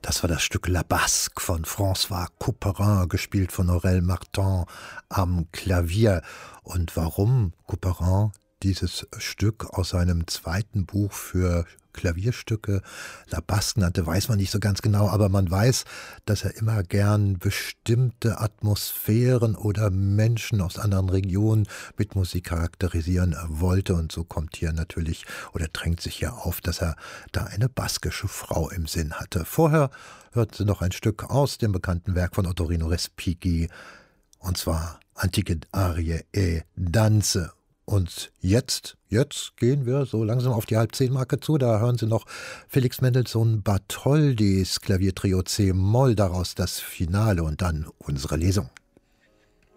Das war das Stück La Basque von François Couperin, gespielt von Aurel Martin am Klavier. Und warum Couperin dieses Stück aus seinem zweiten Buch für Klavierstücke La Basque nannte, weiß man nicht so ganz genau, aber man weiß, dass er immer gern bestimmte Atmosphären oder Menschen aus anderen Regionen mit Musik charakterisieren wollte. Und so kommt hier natürlich oder drängt sich hier auf, dass er da eine baskische Frau im Sinn hatte. Vorher hörten Sie noch ein Stück aus dem bekannten Werk von Ottorino Respighi, und zwar Antike Arie e Danze. Und jetzt gehen wir so langsam auf die Halb-10-Marke zu. Da hören Sie noch Felix Mendelssohn Bartholdys Klaviertrio C-Moll, daraus das Finale und dann unsere Lesung.